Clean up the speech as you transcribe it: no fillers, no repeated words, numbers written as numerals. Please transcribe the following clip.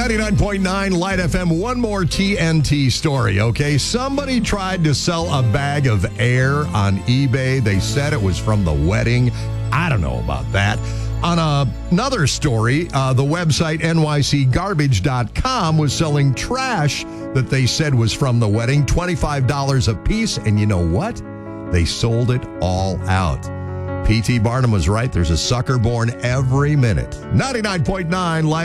99.9 Light FM. One more TNT story, okay? Somebody tried to sell a bag of air on eBay. They said it was from the wedding. I don't know about that. On another story, the website nycgarbage.com was selling trash that they said was from the wedding, $25 a piece. And you know what? They sold it all out. P.T. Barnum was right. There's a sucker born every minute. 99.9 Light